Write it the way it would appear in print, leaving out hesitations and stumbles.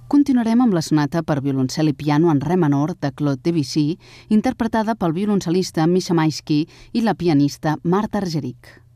Continuarem amb la sonata per violoncel i piano en re menor de Claude Debussy, interpretada pel violoncel·lista Misha Maisky i la pianista Marta Argerich.